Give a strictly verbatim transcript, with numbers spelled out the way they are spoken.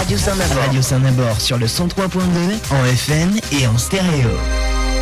Radio Saint-Nabord. Radio Saint-Nabord sur le cent trois point deux, en F M et en stéréo.